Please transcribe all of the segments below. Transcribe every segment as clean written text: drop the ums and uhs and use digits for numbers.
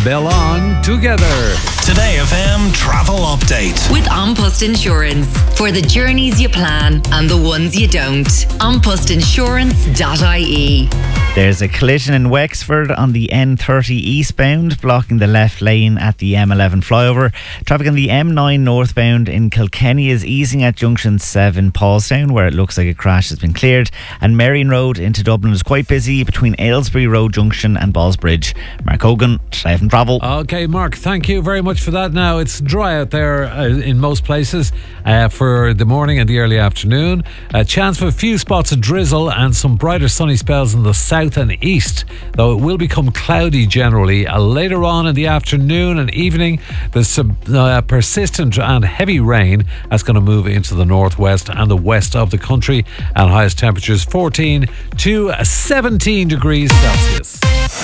They'll on together. Today FM travel update with An Post Insurance. For the journeys you plan and the ones you don't. AnPostInsurance.ie. There's a collision in Wexford on the N30 eastbound, blocking the left lane at the M11 flyover. Traffic on the M9 northbound in Kilkenny is easing at junction 7 Paulstown, where it looks like a crash has been cleared. And Merrion Road into Dublin is quite busy between Aylesbury Road Junction and Ballsbridge. Mark Hogan, Today FM Travel. Okay, Mark, thank you very much for that. Now, it's dry out there in most places for the morning and the early afternoon. A chance for a few spots of drizzle and some brighter sunny spells in the south and east, though it will become cloudy generally. Later on in the afternoon and evening, there's some persistent and heavy rain that's going to move into the northwest and the west of the country, and highest temperatures 14 to 17 degrees Celsius.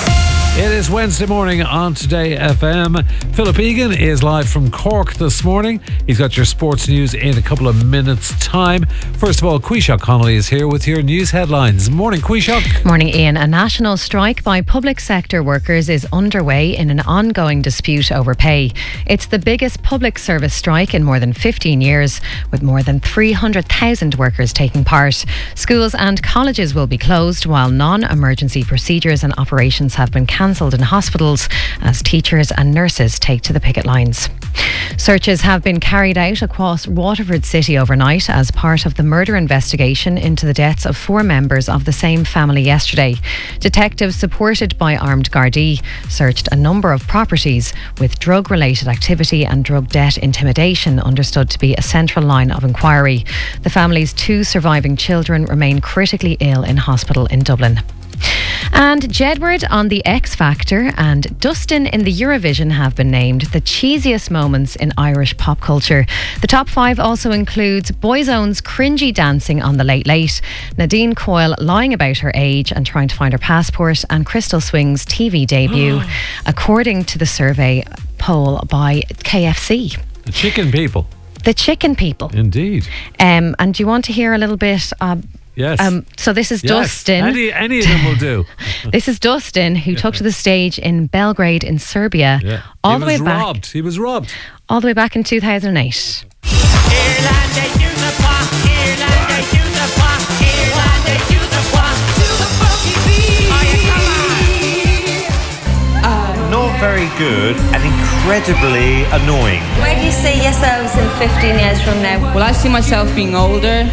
It is Wednesday morning on Today FM. Philip Egan is live from Cork this morning. He's got your sports news in a couple of minutes' time. First of all, Quishok Connolly is here with your news headlines. Morning, Quishok. Morning, Ian. A national strike by public sector workers is underway in an ongoing dispute over pay. It's the biggest public service strike in more than 15 years, with more than 300,000 workers taking part. Schools and colleges will be closed, while non-emergency procedures and operations have been cancelled in hospitals as teachers and nurses take to the picket lines. Searches have been carried out across Waterford City overnight as part of the murder investigation into the deaths of 4 members of the same family yesterday. Detectives supported by armed Gardaí searched a number of properties with drug-related activity and drug debt intimidation understood to be a central line of inquiry. The family's 2 surviving children remain critically ill in hospital in Dublin. And Jedward on the X Factor and Dustin in the Eurovision have been named the cheesiest moments in Irish pop culture. The top 5 also includes Boyzone's cringy dancing on The Late Late, Nadine Coyle lying about her age and trying to find her passport, and Crystal Swing's TV debut, according to the survey poll by KFC. The chicken people. The chicken people. Indeed. And do you want to hear a little bit... Yes. So this is yes. Dustin. Any of them will do. This is Dustin, who took to the stage in Belgrade in Serbia. Yeah. All the way back. He was robbed. All the way back in 2008. Not very good and incredibly annoying. Where do you see yourselves in 15 years from now? Well, I see myself being older.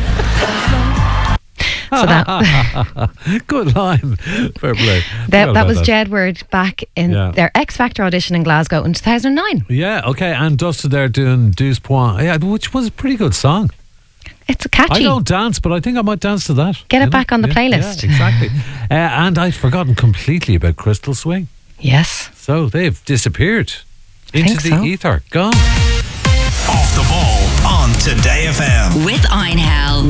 So that good line. Fair play. that was Jedward back in their X Factor audition in Glasgow in 2009. Yeah, okay, and Dustin there doing Douze Points, which was a pretty good song. It's catchy. I don't dance, but I think I might dance to that. Get it back on the playlist. Yeah, exactly. And I'd forgotten completely about Crystal Swing. Yes. So they've disappeared into the ether. Gone. Off the ball on Today FM with Einhell.